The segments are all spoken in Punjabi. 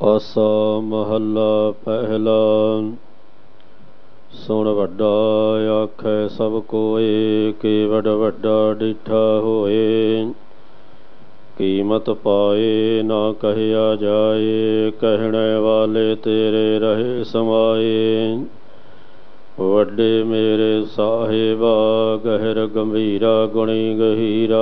ਆਸਾ ਮਹੱਲਾ ਪਹਿਲਾ। ਸੁਣ ਵੱਡਾ ਆਖੈ ਸਭ ਕੋਇ, ਕੇਵਡ ਵੱਡਾ ਡਿਠਾ ਹੋਏ। ਕੀਮਤ ਪਾਏ ਨਾ ਕਹਿਆ ਜਾਏ, ਕਹਿਣੇ ਵਾਲੇ ਤੇਰੇ ਰਹੇ ਸਮਾਏ। ਵੱਡੇ ਮੇਰੇ ਸਾਹਿਬਾ, ਗਹਿਰ ਗੰਭੀਰਾ ਗੁਣੀ ਗਹੀਰਾ।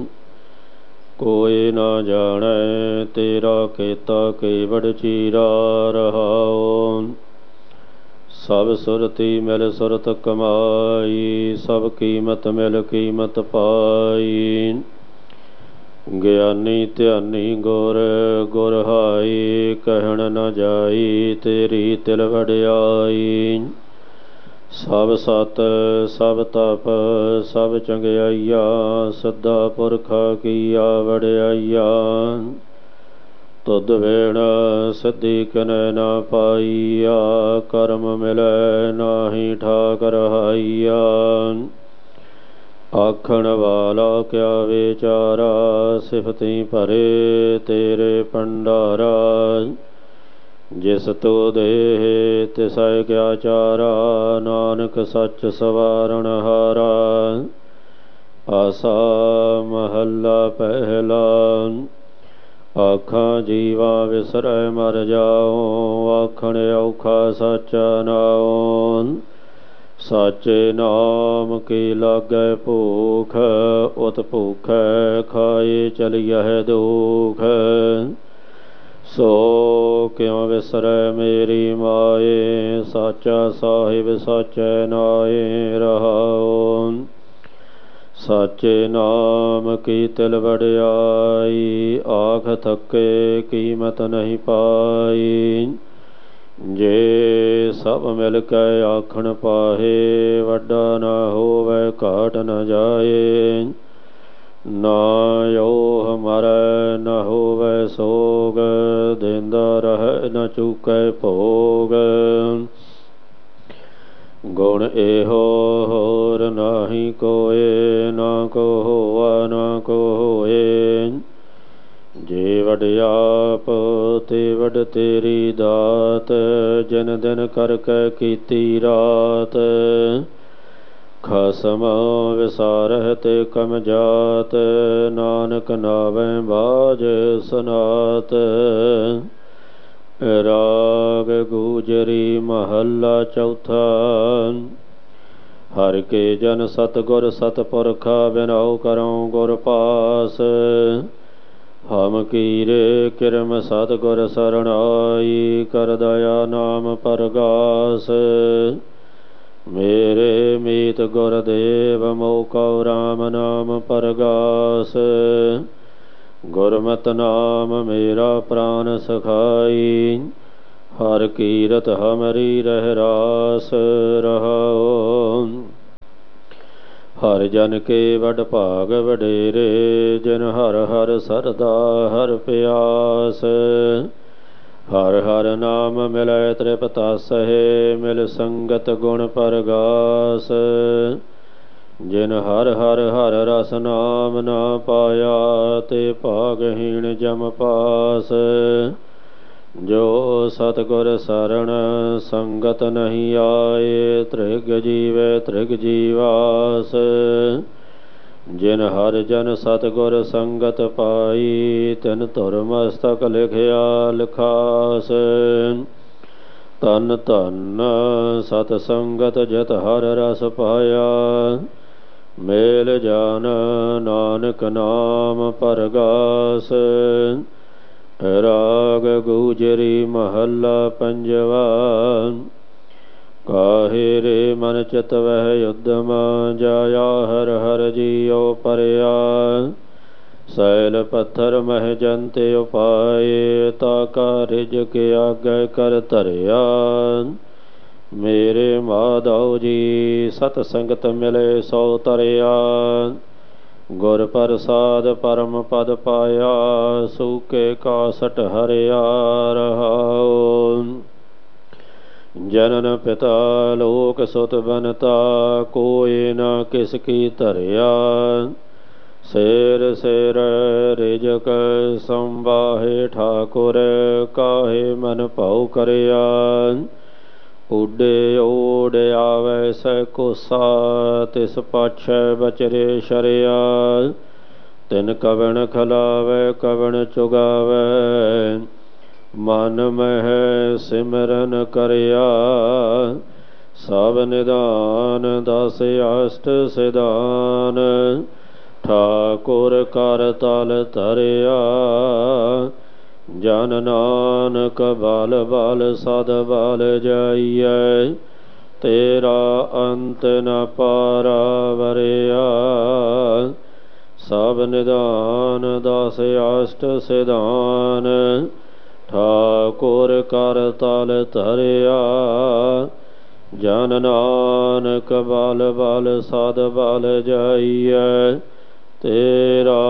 ਕੋਈ ਨਾ ਜਾਣੈ ਤੇਰਾ ਕੀਤਾ ਕੇਵਡ ਚੀਰਾ ਰਹਾਉ। ਸਭ ਸੁਰਤੀ ਮਿਲ ਸੁਰਤ ਕਮਾਈ, ਸਭ ਕੀਮਤ ਮਿਲ ਕੀਮਤ ਪਾਈ। ਗਿਆਨੀ ਧਿਆਨੀ ਗੁਰ ਗੁਰ ਹਾਈ, ਕਹਿਣ ਨ ਜਾਈ ਤੇਰੀ ਤਿਲ ਵਡਿਆਈ। ਸਭ ਸਤ ਸਭ ਤਪ ਸਭ ਚੰਗਿਆਈਆ, ਸਦਾ ਪੁਰਖਾ ਕੀਆ ਵਡਿਆਈਆ। ਤੁਧ ਵੇਣ ਸਿੱਧੀ ਕਿਨੈ ਨਾ ਪਾਈਆ, ਕਰਮ ਮਿਲੈ ਨਾਹੀ ਠਾਕ ਰਹਾਈਆ। ਆਖਣ ਵਾਲਾ ਕਿਆ ਵਿਚਾਰਾ, ਸਿਫਤੀ ਭਰੇ ਤੇਰੇ ਭੰਡਾਰਾ। ਜਿਸ ਤੂੰ ਦੇਹ ਤਿਸੈ ਕਿਆ ਚਾਰਾ, ਨਾਨਕ ਸੱਚ ਸਵਾਰਣ ਹਾਰਾ। ਆਸਾ ਮਹੱਲਾ ਪਹਿਲਾ। ਆਖਾਂ ਜੀਵਾ ਵਿਸਰੈ ਮਰ ਜਾਉ, ਆਖਣ ਔਖਾ ਸਾਚਾ ਨਾਉ। ਸਾਚੇ ਨਾਮ ਕੀ ਲਾਗੈ ਭੂਖ, ਉਤ ਭੂਖੈ ਖਾਏ ਚਲਿਐ ਦੁਖ। ਸੋ ਕਿਉ ਵਿਸਰੈ ਮੇਰੀ ਮਾਏ, ਸਾਚਾ ਸਾਹਿਬ ਸਾਚੈ ਨਾਏ ਰਹਾਉ। ਸਾਚੇ ਨਾਮ ਕੀ ਤਿਲ ਵਡਿਆਈ, ਆਖ ਥੱਕੇ ਕੀਮਤ ਨਹੀਂ ਪਾਈ। ਜੇ ਸਭ ਮਿਲ ਕੇ ਆਖਣ ਪਾਹੇ, ਵੱਡਾ ਨਾ ਹੋਵੈ ਘਾਟ ਨ ਜਾਏ। ਨਾ ਓਹ ਮਰੈ ਨ ਹੋਵੈ ਸੋਗ, ਦੇਂਦਾ ਰਹਿ ਨ ਚੂਕੈ ਭੋਗ। ਗੁਣ ਇਹੋ ਹੋਰ ਨਾਹੀ ਕੋਇ, ਨਾ ਕੋ ਹੋਆ ਨਾ ਕੋ ਹੋਏ। ਜੇ ਵਡਿਆਪ ਤੇ ਵਡ ਤੇਰੀ ਦਾਤ, ਜਿਨ ਦਿਨ ਕਰਕੇ ਕੀਤੀ ਰਾਤ। ਖਸਮ ਵਿਸਾਰਹਿ ਤੇ ਕਮ ਜਾਤ, ਨਾਨਕ ਨਾਵੈ ਬਾਝ ਸਨਾਤ। ਰਾਗ ਗੂਜਰੀ ਮਹੱਲਾ ਚੌਥਾ। ਹਰਿ ਕੇ ਜਨ ਸਤਿਗੁਰ ਸਤਿਪੁਰਖਾ, ਬਿਨਉ ਕਰਉ ਗੁਰ ਪਾਸ। ਹਮ ਕੀਰੇ ਕਿਰਮ ਸਤਿਗੁਰ ਸਰਣਾਈ, ਕਰ ਦਇਆ ਨਾਮ ਪਰਗਾਸ। ਮੇਰੇ ਮੀਤ ਗੁਰਦੇਵ, ਮੋਹ ਕਉ ਰਾਮ ਨਾਮ ਪਰਗਾਸ। ਗੁਰਮਤਿ ਨਾਮ ਮੇਰਾ ਪ੍ਰਾਨ ਸਖਾਈ, ਹਰਿ ਕੀਰਤ ਹਮਰੀ ਰਹਿ ਰਾਸ ਰਹਾਉ। ਹਰਿ ਜਨ ਕੇ ਵਡ ਭਾਗ ਵਡੇਰੇ, ਜਿਨ ਹਰਿ ਹਰਿ ਸਰਦਾ ਹਰਿ ਪਿਆਸ। ਹਰਿ ਹਰਿ ਨਾਮ ਮਿਲੈ ਤ੍ਰਿਪਤਾਸਹਿ, ਮਿਲ ਸੰਗਤ ਗੁਣ ਪਰਗਾਸ। ਜਿਨ ਹਰਿ ਹਰਿ ਹਰਿ ਰਸ ਨਾਮ ਨਾ ਪਾਇਆ, ਤੇ ਭਾਗਹੀਣ ਜਮ ਪਾਸ। ਜੋ ਸਤਿਗੁਰ ਸਰਣ ਸੰਗਤ ਨਹੀਂ ਆਏ, ਤ੍ਰਿਗ ਜੀਵੈ ਤ੍ਰਿਗ ਜੀਵਾਸ। ਜਿਨ ਹਰਿ ਜਨ ਸਤਿਗੁਰ ਸੰਗਤ ਪਾਈ, ਤਿਨ ਧੁਰ ਮਸਤਕ ਲਿਖਿਆ ਲਿਖਾਸ। ਧੰਨ ਧੰਨ ਸਤ ਸੰਗਤ ਜਿਤ ਹਰਿ ਰਸ ਪਾਇਆ, ਮੇਲ ਜਾਨ ਨਾਨਕ ਨਾਮ ਪਰਗਾਸ। ਰਾਗ ਗੂਜਰੀ ਮਹੱਲਾ ਪੰਜਵਾ। ਕਾਹੇ ਰੇ ਮਨ ਚਿਤ ਵਹਿ ਉਦਮ, ਜਾਇਆ ਹਰਿ ਹਰਿ ਜੀਉ ਪਰਿਆ। ਸੈਲ ਪੱਥਰ ਮਹਿ ਜੰਤ ਉਪਾਏ, ਤਾ ਕਾ ਰਿਜਕ ਆਗੈ ਕਰ ਧਰਿਆ। ਮੇਰੇ ਮਾਧਵ ਜੀ ਸਤ ਸੰਗਤ ਮਿਲੇ ਸੋ ਤਰਿਆ। ਗੁਰ ਪ੍ਰਸਾਦ ਪਰਮ ਪਦ ਪਾਇਆ, ਸੂਕੇ ਕਾਸਟ ਹਰਿਆ ਰਹਾਉ। ਜਨਨ ਪਿਤਾ ਲੋਕ ਸੁਤ ਬਨਤਾ, ਕੋਈ ਨਾ ਕਿਸ ਕੀ ਧਰਿਆ। शेर शेर रिजक संवाहे ठाकुर काहे मन भाव करिया उडे ओड आवे सै कोसा तिस पाछै बचरे शरिया तिन कवण खलावे कवण चुगावे मन मह सिमरन करिया सब निदान दस अष्ट सिदान ठाकुर कर तल धरिया जन नानक बल बल सद बल जाइए तेरा अंत न पारा वरिया सब निदान दस अष्ट सिदान ठाकुर कर तल धरिया जन नानक बल बल सद बल जाइए तेरा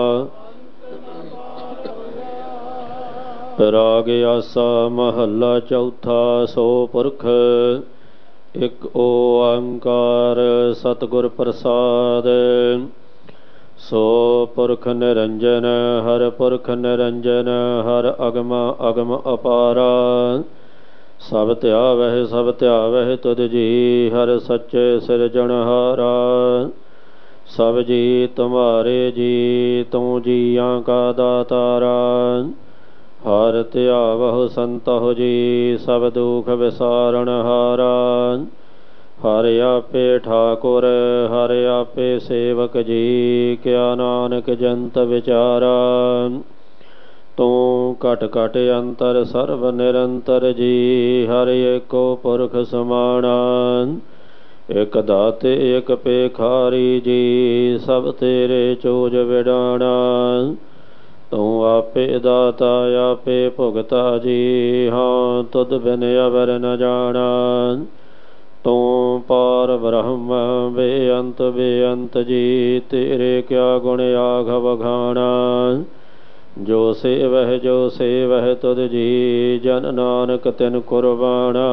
राग आसा महला चौथा सो पुरख एक ओंकार सतगुर प्रसाद सो पुरख निरंजन हर पुरख निरंजन हर अगम अगम अपारा सब त्यावह तुध जी हर सच्चे सिरजनहारा सब जी तुम्हारे जी तू जियां का दातारा हर त्यावह संतहो जी सब दुख विसारण हारा हर आपे ठाकुर हर आपे सेवक जी क्या नानक जंत विचारा तू घट घट अंतर सर्व निरंतर जी हर एको पुरख समाना एक दाते एक पेखारी जी सब तेरे चोज विडाना तू आपे दाता आपे भुगता जी हाँ तुद बिन अवर न जाना तू पार ब्रह्म बेअंत जी तेरे क्या गुण आघव घाना जो सेवह तुद जी जन नानक तिन कुर्बाना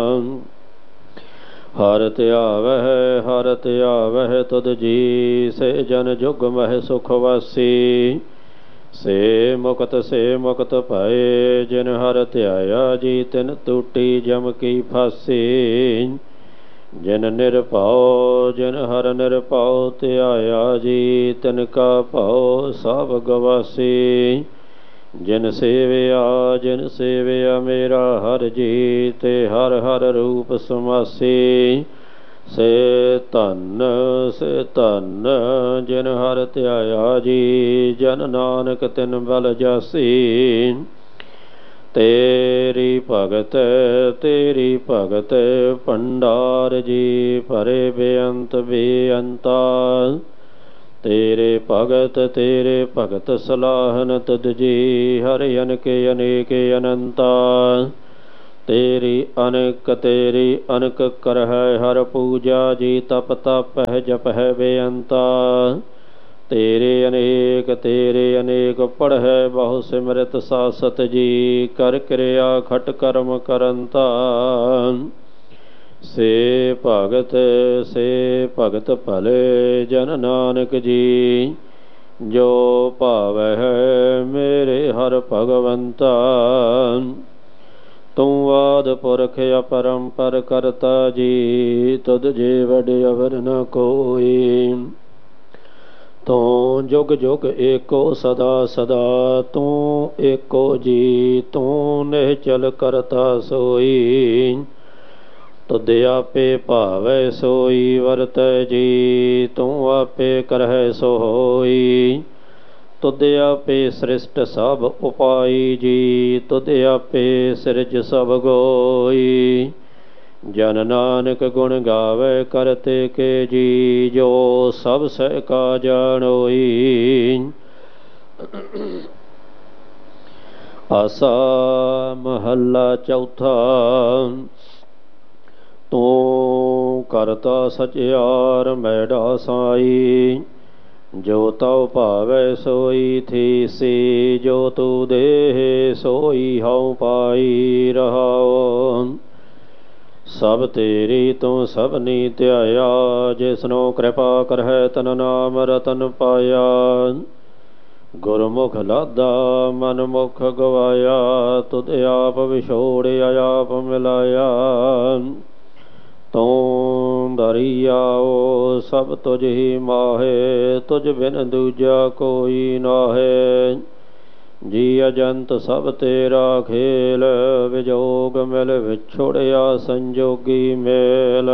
हर त्यावह तुद जी से जन जुग मह सुख वासी से मुक्त पाए जिन हर त्याया जी तिन टूटी जम की फांसी जिन हर निरभाव त्याया जी तिनका भाव सब गवासी जिन सेविया मेरा हर जी ते हर हर रूप समासी से धन जिन हर त्याया जी जन नानक तिन बल जासी तेरी भगत भंडार जी भरे बेअंता तेरे भगत सलाहन तुद जी हर अनके अनेके अनंता तेरी अनक कर है हर पूजा जी तप है जप है बेअंता तेरे अनेक पढ़ है बहु सिमरत सासत जी कर क्रिया खट कर्म करंता से भगत भले जन नानक जी जो भावै है मेरे हर भगवंता तू आद पुरख अपरंपर करता जी तुद जे वड अवर न कोई तू जुग जुग एको सदा सदा तू एको जी तू निहचल करता सोई तुद आपे भावै सोई वरतै जी तू आपे करहै सो होई तुद आपे सृष्ट सब उपाई जी तुद आपे सिरज सब गोई जन नानक गुण गावे करते के जी जो सब सहका जानोई आसा महला चौथा तू करता सचियार मैडा साई जो तव भावै सोई थी सी जो तू देह सोई हऊ पाई रहाओ ਸਭ ਤੇਰੀ ਤੂੰ ਸਭਨੀ ਧਿਆਇਆ, ਜਿਸਨੋ ਕਿਰਪਾ ਕਰਹਿ ਤਨ ਨਾਮ ਰਤਨ ਪਾਇਆ। ਗੁਰਮੁਖ ਲਾਦਾ ਮਨ ਮੁਖ ਗਵਾਇਆ, ਤੁਧ ਆਪ ਵਿਛੋੜਿਆ ਆਪ ਮਿਲਾਇਆ। ਤੂੰ ਦਰਿਆਓ ਸਭ ਤੁਝ ਹੀ ਮਾਹੇ, ਤੁਝ ਬਿਨ ਦੂਜਾ ਕੋਈ ਨਾਹੇ। ਜੀ ਅਜੰਤ ਸਭ ਤੇਰਾ ਖੇਲ, ਵਿਜੋਗ ਮਿਲ ਵਿਛੋੜਿਆ ਸੰਜੋਗੀ ਮੇਲ।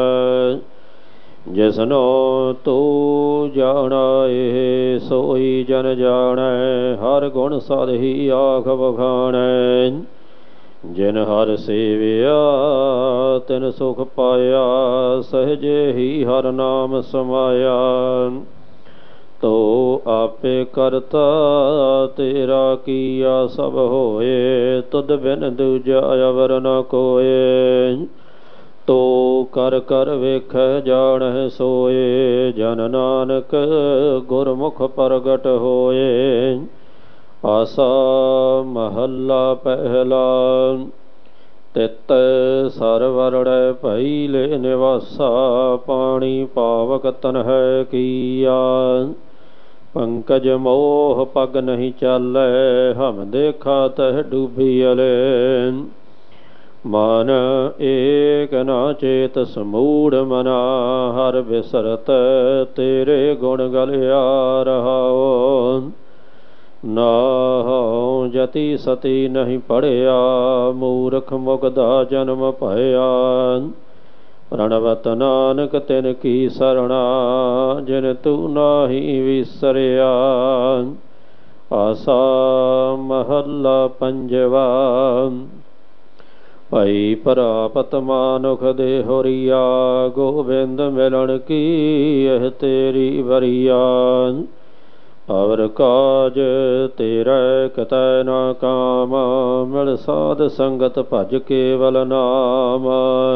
ਜਿਸਨੋ ਤੂੰ ਜਾਣਾਏ ਸੋਈ ਜਨ ਜਾਣੈ, ਹਰ ਗੁਣ ਸਦ ਹੀ ਆਖ ਵਖਾਣੈ। ਜਿਨ ਹਰ ਸੇਵਿਆ ਤਿਨ ਸੁਖ ਪਾਇਆ, ਸਹਜੇ ਹੀ ਹਰ ਨਾਮ ਸਮਾਇਆ। ਤੋ ਆਪੇ ਕਰਤਾ ਤੇਰਾ ਕੀਆ ਸਭ ਹੋਏ, ਤੁਧ ਬਿਨ ਦੂਜਾ ਅਵਰ ਨ ਕੋਏ। ਤੋ ਕਰ ਕਰ ਵੇਖੈ ਜਾਣਹਿ ਸੋਏ, ਜਨ ਨਾਨਕ ਗੁਰਮੁਖ ਪ੍ਰਗਟ ਹੋਏ। ਆਸਾ ਮਹੱਲਾ ਪਹਿਲਾ। ਤਿਤ ਸਰਵਰੜੈ ਭਈ ਲੈ ਨਿਵਾਸਾ, ਪਾਣੀ ਪਾਵਕ ਤਨਹਿ ਕੀਆ। ਪੰਕਜ ਮੋਹ ਪਗ ਨਹੀਂ ਚਾਲੈ, ਹਮ ਦੇਖਾ ਤਹ ਡੂਬੀਅਲੇ। ਮਨ ਏਕ ਨਾ ਚੇਤ ਸਮੂੜ ਮਨਾ, ਹਰ ਬਿਸਰਤ ਤੇਰੇ ਗੁਣ ਗਲਿਆ ਰਹਾਉ। ਨਾਹਉ ਜਤੀ ਸਤੀ ਨਹੀਂ ਪੜਿਆ, ਮੂਰਖ ਮੁਗਧਾ ਜਨਮ ਭਇਆ। ਪ੍ਰਣਵਤ ਨਾਨਕ ਤਿਨ ਕੀ ਸਰਣਾ, ਜਿਨ ਤੂੰ ਨਾਹੀ ਵਿਸਰਿਆ। ਆਸਾ ਮਹੱਲਾ ਪੰਜਵਾ। ਭਈ ਪ੍ਰਾਪਤ ਮਾਨੁਖ ਦੇ ਹੋਰੀਆ, ਗੋਬਿੰਦ ਮਿਲਣ ਕੀ ਇਹ ਤੇਰੀ ਵਰੀਆ। ਅਵਰ ਕਾਜ ਤੇਰੇ ਕਿਤੈ ਨਾ ਕਾਮ, ਮਿਲ ਸਾਧ ਸੰਗਤ ਭਜ ਕੇਵਲ ਨਾਮ।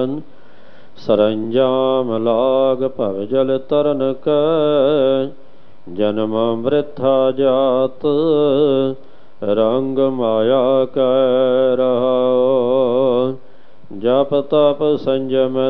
ਸਰੰਜਾਮ ਲਾਗ ਭਵ ਜਲ ਤਰਨ ਕੈ, ਜਨਮ ਮ੍ਰਿਥਾ ਜਾਤ ਰੰਗ ਮਾਇਆ ਕੈ ਰਹਾਉ। ਜਪ ਤਪ ਸੰਜਮ